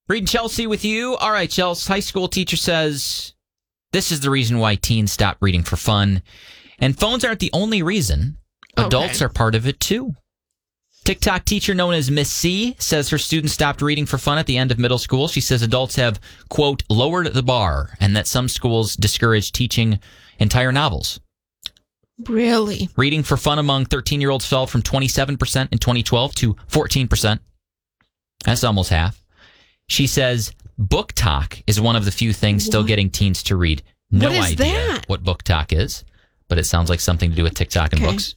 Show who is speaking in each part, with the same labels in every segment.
Speaker 1: Reading Chelsea with you. All right, Chelsea. High school teacher says this is the reason why teens stop reading for fun. And phones aren't the only reason. Adults are part of it, too. TikTok teacher known as Miss C says her students stopped reading for fun at the end of middle school. She says adults have, quote, lowered the bar and that some schools discourage teaching entire novels.
Speaker 2: Really?
Speaker 1: Reading for fun among 13-year-olds fell from 27% in 2012 to 14%. That's almost half. She says book talk is one of the few things still getting teens to read. No idea what book talk is, but it sounds like something to do with TikTok and books.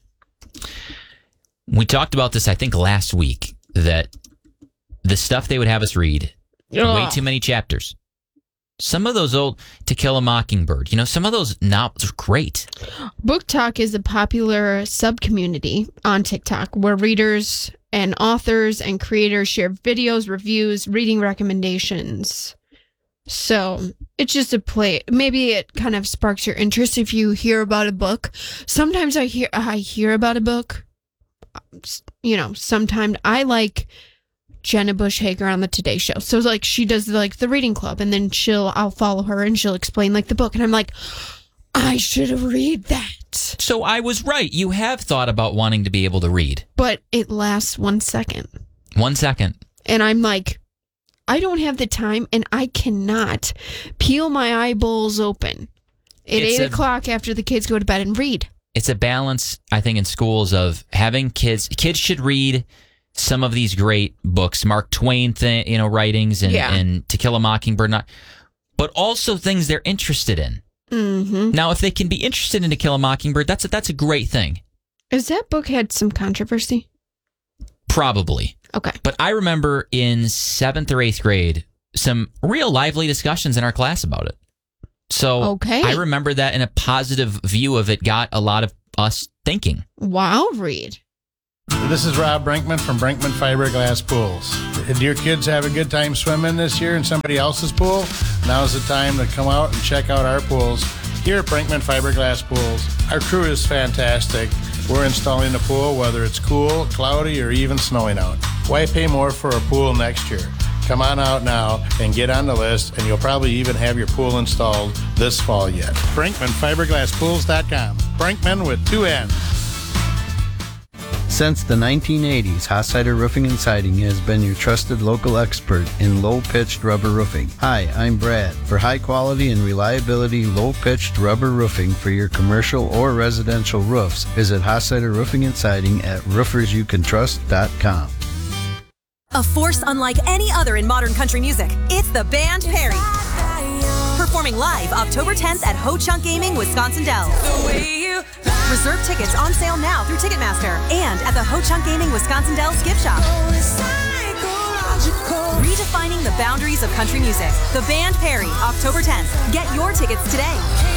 Speaker 1: We talked about this, I think, last week, that the stuff they would have us read, way too many chapters. Some of those old To Kill a Mockingbird, some of those novels are great.
Speaker 2: Book Talk is a popular sub-community on TikTok where readers and authors and creators share videos, reviews, reading recommendations. So it's just a play. Maybe it kind of sparks your interest if you hear about a book. Sometimes I hear about a book. Sometimes I like Jenna Bush Hager on the Today Show. So like she does like the reading club, and then I'll follow her and she'll explain like the book, and I'm like, I should read that.
Speaker 1: So I was right. You have thought about wanting to be able to read, but
Speaker 2: it lasts 1 second.
Speaker 1: 1 second,
Speaker 2: and I'm like, I don't have the time, and I cannot peel my eyeballs open at 8 o'clock after the kids go to bed and read.
Speaker 1: It's a balance, I think, in schools of having kids. Kids should read some of these great books, Mark Twain, writings, and To Kill a Mockingbird, but also things they're interested in.
Speaker 2: Mm-hmm.
Speaker 1: Now, if they can be interested in To Kill a Mockingbird, that's a great thing.
Speaker 2: Has that book had some controversy?
Speaker 1: Probably.
Speaker 2: Okay.
Speaker 1: But I remember in 7th or 8th grade, some real lively discussions in our class about it. So I remember that, and a positive view of it got a lot of us thinking.
Speaker 2: Wow, Reed.
Speaker 3: This is Rob Brinkman from Brinkman Fiberglass Pools. Did your kids have a good time swimming this year in somebody else's pool? Now's the time to come out and check out our pools here at Brinkman Fiberglass Pools. Our crew is fantastic. We're installing a pool whether it's cool, cloudy, or even snowing out. Why pay more for a pool next year? Come on out now and get on the list, and you'll probably even have your pool installed this fall yet. BrinkmanFiberglassPools.com. Brinkman with 2 N's.
Speaker 4: Since the 1980s, Hossider Roofing and Siding has been your trusted local expert in low-pitched rubber roofing. Hi, I'm Brad. For high quality and reliability low-pitched rubber roofing for your commercial or residential roofs, visit Hossider Roofing and Siding at roofersyoucantrust.com.
Speaker 5: A force unlike any other in modern country music. It's the band Perry. Performing live October 10th at Ho Chunk Gaming, Wisconsin Dells. Reserve tickets on sale now through Ticketmaster and at the Ho Chunk Gaming Wisconsin Dells gift shop. Redefining the boundaries of country music. The band Perry, October 10th. Get your tickets today.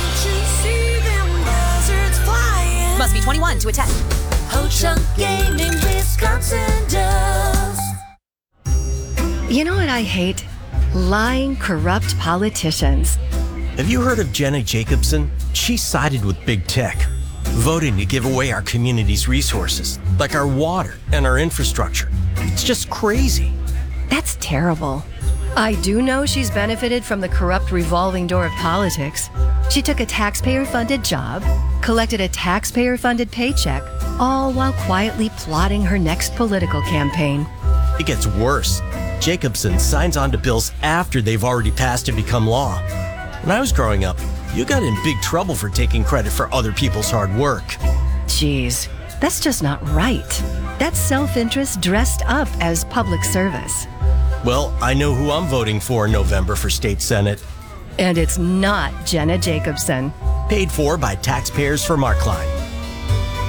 Speaker 5: Must be 21 to attend.
Speaker 6: Ho Chunk Gaming, Wisconsin Dells.
Speaker 7: You know what I hate? Lying, corrupt politicians.
Speaker 8: Have you heard of Jenna Jacobson? She sided with big tech, voting to give away our community's resources, like our water and our infrastructure. It's just crazy.
Speaker 7: That's terrible. I do know she's benefited from the corrupt revolving door of politics. She took a taxpayer-funded job, collected a taxpayer-funded paycheck, all while quietly plotting her next political campaign.
Speaker 8: It gets worse. Jacobson signs on to bills after they've already passed and become law. When I was growing up, you got in big trouble for taking credit for other people's hard work.
Speaker 7: Jeez, that's just not right. That's self-interest dressed up as public service.
Speaker 8: Well, I know who I'm voting for in November for state senate.
Speaker 7: And it's not Jenna Jacobson.
Speaker 8: Paid for by taxpayers for Mark Klein.